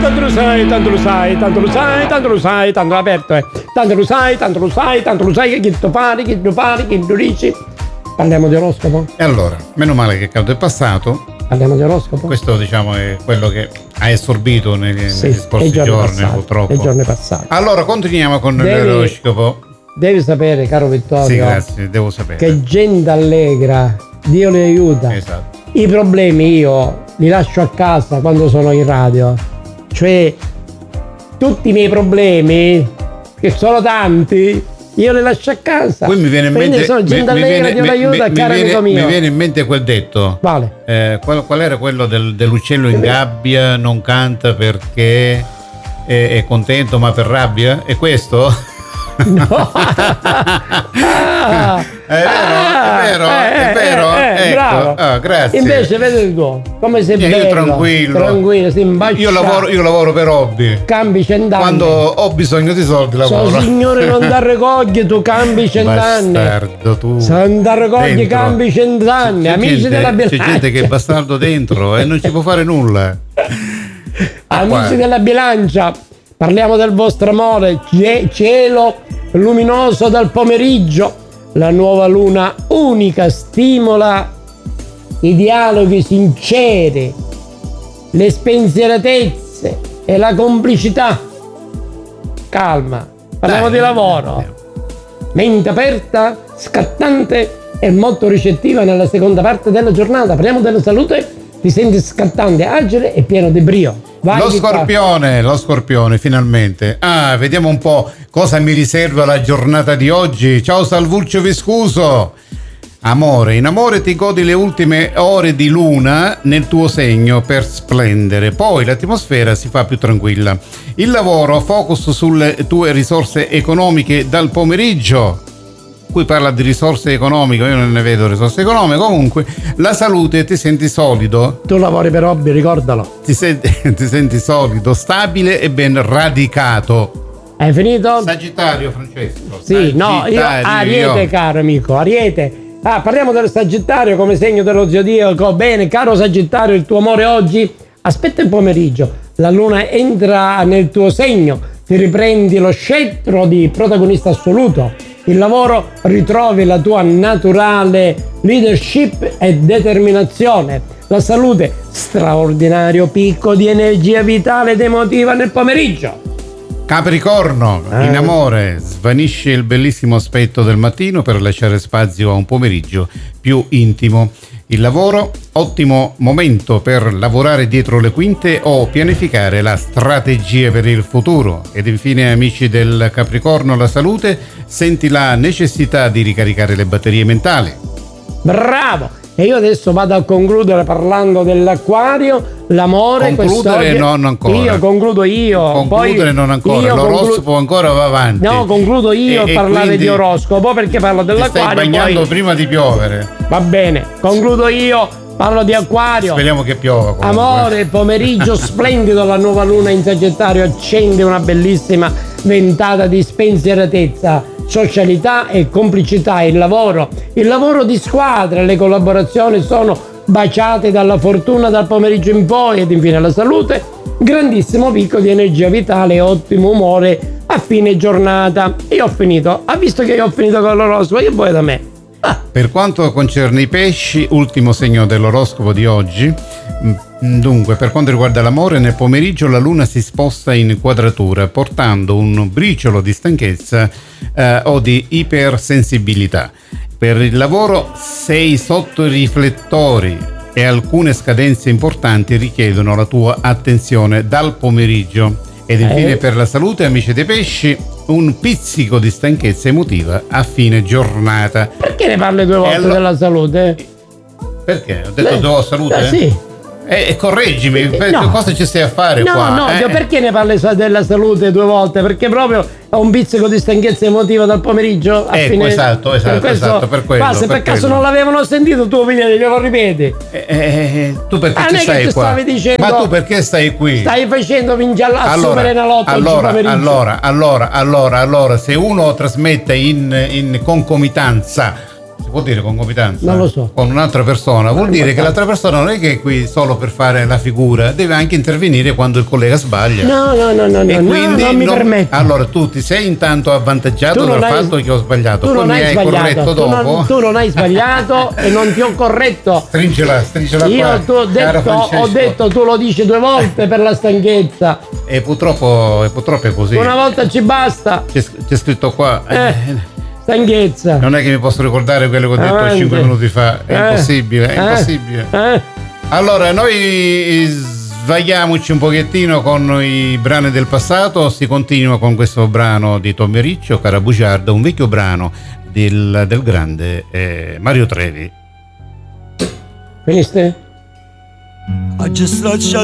tanto lo sai, tanto lo sai, tanto lo sai, tanto lo sai, tanto aperto tanto lo sai, tanto lo sai, tanto lo sai che tu pari, che tu pari, che tu dici. Parliamo di oroscopo? E allora, meno male che caldo è passato. Parliamo di oroscopo? Questo diciamo è quello che ha assorbito negli scorsi giorni purtroppo. Nei giorni passati. Allora continuiamo con l'oroscopo. Devi sapere, caro Vittorio. Sì, grazie, devo sapere. Che gente allegra, Dio li aiuta. Esatto. I problemi io li lascio a casa quando sono in radio. Cioè, tutti i miei problemi, che sono tanti, io li lascio a casa. Poi mi viene in mente, sono gente allegra, Dio li aiuta, caro amico mio. Mi viene in mente quel detto. Vale. Qual era quello dell'uccello in gabbia, non canta perché è contento ma per rabbia? È questo? No. È vero. Ecco. Bravo. Grazie. Invece vedi il tuo, come sei bello. Io tranquillo, simpatico. Io lavoro per hobby. Cambi 100 anni. Quando ho bisogno di soldi lavoro. So signore, non da raccogli, tu cambi 100 anni. Bastardo tu. Se non da raccogli Dentro. cambi 100 anni. Amici della bilancia. C'è gente che è bastardo dentro e non ci può fare nulla. Amici della bilancia, parliamo del vostro amore. Cielo luminoso dal pomeriggio. La nuova luna unica stimola i dialoghi sinceri, le spensieratezze e la complicità. Calma, parliamo di lavoro. Mente aperta, scattante e molto ricettiva nella seconda parte della giornata. Parliamo della salute, ti senti scattante, agile e pieno di brio. Vai, lo scorpione finalmente. Vediamo un po' cosa mi riserva la giornata di oggi. Ciao Salvuccio Viscuso. Amore, in amore ti godi le ultime ore di luna nel tuo segno per splendere, poi l'atmosfera si fa più tranquilla. Il lavoro, focus sulle tue risorse economiche dal pomeriggio. Qui parla di risorse economiche, io non ne vedo risorse economiche. Comunque la salute, ti senti solido. Tu lavori per hobby, ricordalo. Ti senti solido, stabile e ben radicato. Hai finito? Sagittario, Francesco. Sì, no, io Ariete, caro amico, Ariete. Parliamo del Sagittario come segno dello zodiaco. Bene, caro Sagittario, il tuo amore oggi aspetta il pomeriggio. La luna entra nel tuo segno, ti riprendi lo scettro di protagonista assoluto. Il lavoro, ritrovi la tua naturale leadership e determinazione. La salute, straordinario picco di energia vitale ed emotiva nel pomeriggio. Capricorno, in amore, svanisce il bellissimo aspetto del mattino per lasciare spazio a un pomeriggio più intimo. Il lavoro, ottimo momento per lavorare dietro le quinte o pianificare la strategia per il futuro. Ed infine, amici del Capricorno, la salute, senti la necessità di ricaricare le batterie mentali. Bravo! E io adesso vado a concludere parlando dell'Acquario, l'amore. Concludere non ancora. Io concludo io. Concludere non ancora, l'oroscopo ancora va avanti. No, concludo io a parlare di oroscopo perché parlo dell'Acquario. Ti stai bagnando prima di piovere. Va bene, concludo io, parlo di Acquario. Speriamo che piova. Comunque. Amore, pomeriggio splendido, la nuova luna in Sagittario accende una bellissima ventata di spensieratezza. Socialità e complicità, il lavoro di squadra, le collaborazioni sono baciate dalla fortuna dal pomeriggio in poi. Ed infine la salute, grandissimo picco di energia vitale e ottimo umore a fine giornata. Io ho finito, visto che io ho finito con l'oroscopo, che vuoi da me? Per quanto concerne i pesci, ultimo segno dell'oroscopo di oggi. Dunque, per quanto riguarda l'amore, nel pomeriggio la luna si sposta in quadratura, portando un briciolo di stanchezza o di ipersensibilità. Per il lavoro sei sotto i riflettori e alcune scadenze importanti richiedono la tua attenzione dal pomeriggio. Ed infine per la salute, amici dei pesci, un pizzico di stanchezza emotiva a fine giornata. Perché ne parli due volte della salute? Perché? Ho detto due volte salute? Sì. Correggimi, no. Cosa ci stai a fare qua? No, perché ne parli della salute due volte? Perché proprio ho un pizzico di stanchezza emotiva dal pomeriggio a fine... Esatto, per quello. Ma se per caso non l'avevano sentito tu glielo ripeti. Tu perché ci stai qua? Stavi dicendo, ma tu perché stai qui? Stai facendo assumere una lotta allora, se uno trasmette in concomitanza Si può dire concomitanza? Non lo so. Con un'altra persona, vuol dire che l'altra persona non è che è qui solo per fare la figura, deve anche intervenire quando il collega sbaglia. No, E quindi non mi permetto. allora tu ti sei intanto avvantaggiato dal fatto che ho sbagliato, poi mi hai corretto dopo. Tu non hai sbagliato e non ti ho corretto. Stringela Io qua, ho detto tu lo dici 2 volte per la stanchezza. E purtroppo è così. Una volta ci basta. C'è scritto qua. Stanchezza. Non è che mi posso ricordare quello che ho detto Avanti. 5 minuti fa. È impossibile. Allora, noi svaghiamoci un pochettino con i brani del passato. Si continua con questo brano di Tommy Riccio, Cara Bugiarda, un vecchio brano del grande Mario Trevi. Finiste? I just thought